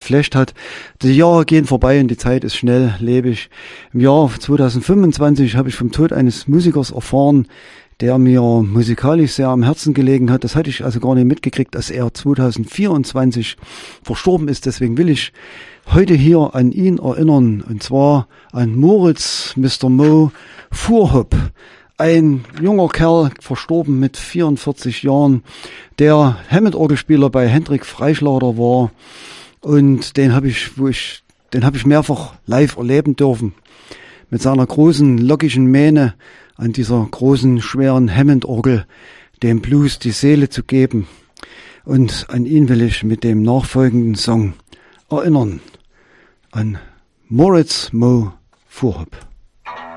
geflasht hat. Die Jahre gehen vorbei und die Zeit ist schnelllebig. Im Jahr 2025 habe ich vom Tod eines Musikers erfahren, der mir musikalisch sehr am Herzen gelegen hat. Das hatte ich also gar nicht mitgekriegt, dass er 2024 verstorben ist. Deswegen will ich heute hier an ihn erinnern, und zwar an Moritz Mr. Mo Fuhrhopp. Ein junger Kerl, verstorben mit 44 Jahren, der Hammond-Orgelspieler bei Hendrik Freischlader war, und den habe ich mehrfach live erleben dürfen. Mit seiner großen, lockigen Mähne an dieser großen, schweren Hammond-Orgel dem Blues die Seele zu geben. Und an ihn will ich mit dem nachfolgenden Song erinnern. An Moritz Mo Fuhrhopp.